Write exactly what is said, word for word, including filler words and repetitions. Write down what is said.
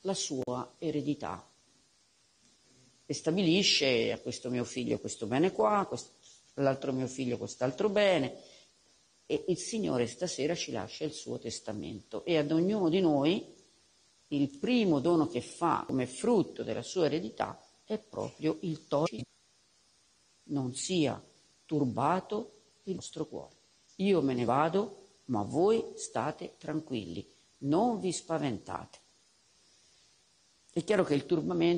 la sua eredità e stabilisce: a questo mio figlio questo bene qua, all'altro mio figlio quest'altro bene, e il Signore stasera ci lascia il suo testamento, e ad ognuno di noi il primo dono che fa come frutto della sua eredità è proprio il togliere. Non sia turbato il vostro cuore. Io me ne vado, ma voi state tranquilli, non vi spaventate. È chiaro che il turbamento